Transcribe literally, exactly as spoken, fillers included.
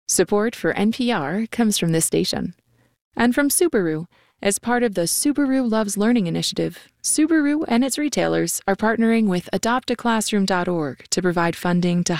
Support for N P R comes from this station. And from Subaru. As part of the Subaru Loves Learning initiative, Subaru and its retailers are partnering with adopt a classroom dot org to provide funding to